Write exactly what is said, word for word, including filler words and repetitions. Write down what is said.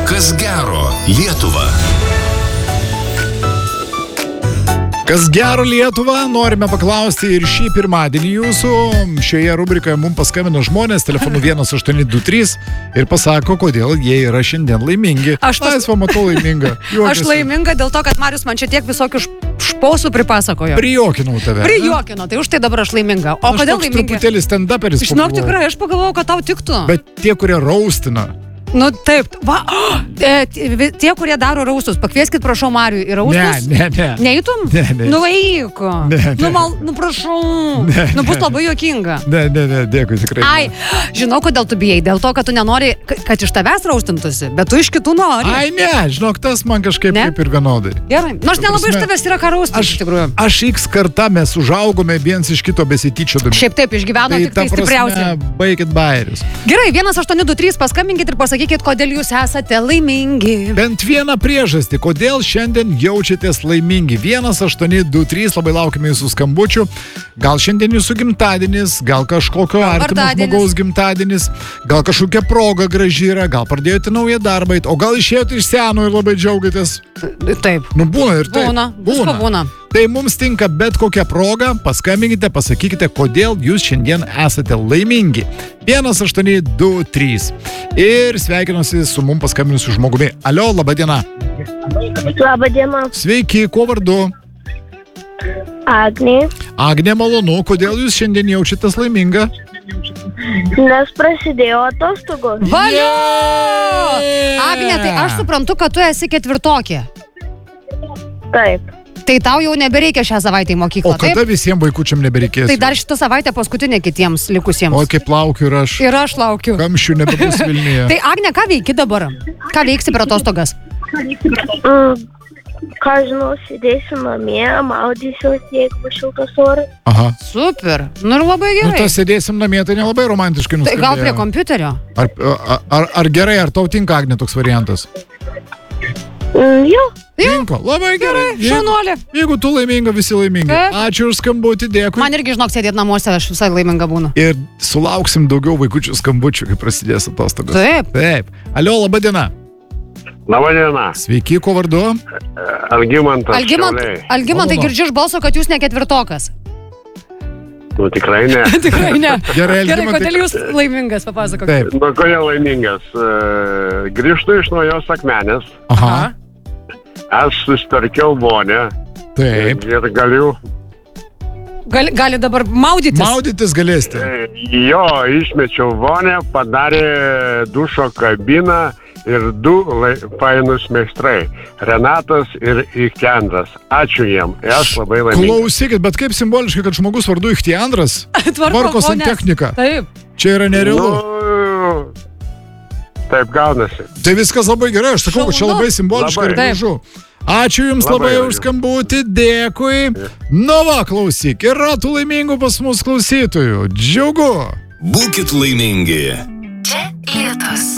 Kas gero Lietuva? Kas gero Lietuva, norime paklausti ir šį pirmadienį jūsų. Šioje rubrikoje mums paskambino žmonės telefonu vienas aštuoni du trys ir pasako, kodėl jie yra šiandien laimingi. Aš tas... Laisvą matau laiminga. Aš laiminga dėl to, kad Marius man čia tiek visokių šposų pripasakojo. Prijokinau tave. Prijokinau, tai už tai dabar aš laiminga. O aš kodėl laiminga? Aš truputėlį stand-uperis. Žinok, tikrai, aš pagalvojau, kad tau tiktų. Bet tie, kurie raustina. Nu taip, va, oh, tie, kurie daro raustus, pakvieskit prašau Marių į raustus. Ne, ne, ne. Neįtum? Ne, ne. Nu vaiko. Ne, ne. Nu, mal, nu prašau. Ne, nu bus ne. labai juokinga. Ne, ne, ne, dėkui, tikrai. Ai, žinau, kodėl tu bijai. Dėl to, kad tu nenori, kad iš tavęs raustintųsi, bet tu iš kitų nori. Ai, ne, žinok, tas man kažkaip ne? Kaip ir vienodai. Gerai. Nors nelabai iš tavęs yra ką raustis, iš tikrųjų. Aš X kartą mes užaugome viens iš kito besityčiodami. Šiaip taip, išgyveno tai, tik tai stipriausiai. Baikit bairius. Gerai, vienas aštuoni du trys, paskambinkit ir pasakykit, kodėl jūs esate laimingi. Bent vieną priežastį, kodėl šiandien jaučiatės laimingi. vienas aštuoni du trys, labai laukime jūsų skambučių. Gal šiandien jūsų gimtadienis, gal kažkokio artimo žmogaus gimtadienis, gal kažkokia proga graži yra, gal pradėjote naują darbą, o gal išėjote iš seno ir labai džiaugiatės. Taip. Nu būna ir taip. Būna, visko būna. Tai mums tinka bet kokią progą, paskambinkite, pasakykite, kodėl jūs šiandien esate laimingi. vienas aštuoni du trys. Ir sveikinuosi su mums paskambinusiu žmogumi. Alio, laba diena. Labą dieną. Sveiki, kuo vardu? Agnė. Agnė, malonu, kodėl jūs šiandien jaučiatės laiminga? Nes prasidėjo atostogos. Valio! Agnė, tai aš suprantu, kad tu esi ketvirtokė. Taip. Tai tau jau nebereikia šią savaitę į mokyklą, O kada taip? visiems vaikučiam nebereikės? Tai dar šitą savaitę paskutinė kitiems likusiems. O kaip laukiu ir aš. Ir aš laukiu. Kamščių nebebus Vilniuje. Tai Agne, ką veiki dabar? Ką veiksi per atostogas? Mm, ką žinau, sėdėsiu namie, maudysiuos, jeigu bus šiltas oras. Aha. Super. Nu ir labai Nu, gerai. tas sėdėsim namie, tai nelabai romantiškai Tai nuskambėjo. gal prie kompiuterio? Ar, ar, ar, ar gerai, ar tau tinka, Agne, toks variantas? Mm, jo. Tinka, labai gerai. Gerai, šaunuolė. Jeigu, jeigu tu laiminga, visi laimingi. Taip. Ačiū už skambutį, dėkui. Man irgi, žinok, sėdėti namuose, aš visai laiminga būnu. Ir sulauksim daugiau vaikučių skambučių, kai prasidės atostogos. Taip. Taip. Alio, laba diena. Labą dieną. Sveiki, kuo vardu? Algimantas. Algimant, Šiauliai. Algimantai, Malonu. girdžiu iš balso, kad jūs ne ketvirtokas. Nu tikrai ne. Tikrai ne. Gerai, Gerai, Algimantai. kodėl jūs laimingas, papasakok. Taip. Nu kodėl laimingas? E, Grįžtu iš Naujos Akmenės. Aha. Aš susitvarkiau vonę. Taip. Ir galiu. Gali, gali dabar maudytis. Maudytis galėsite. e, Jo, išmečiau vonę, padarė dušo kabiną ir du lai, painus meistrai. Renatas ir Ichtendras. Ačiū jiem. Aš labai laimingas. Klausykit, bet kaip simboliškai, kad žmogus vardu Ichtendras tvarko vones. santechniką. Taip. Čia yra nerealu. Nu, taip gaunasi. Tai viskas labai gerai, aš sakau, kad čia Šaunu. labai simboliška Labai. ir gražu. Ačiū Jums labai, Labai už gražu. skambutį, dėkui. Nu va, klausyk, yra tų laimingų pas mus klausytojų. Džiugu. Būkit laimingi. Čia Lietus.